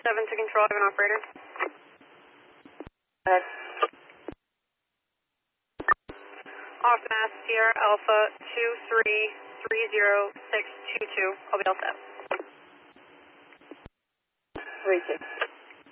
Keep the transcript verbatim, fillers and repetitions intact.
seven to control, I have an operator. Uh, Off mass, Sierra Alpha two three three zero six two two. I'll be all set. three two.